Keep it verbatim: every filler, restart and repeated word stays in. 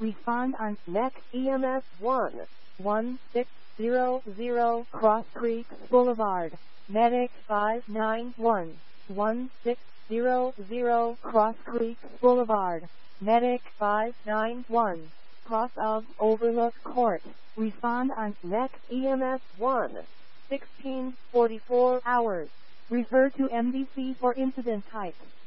Respond on next E M S one, one six zero zero Cross Creek Boulevard. Medic five nine one, one six zero zero Cross Creek Boulevard. Medic five nine one, Cross of Overlook Court. Respond on next E M S one, sixteen forty-four hours. Refer to M D C for incident type.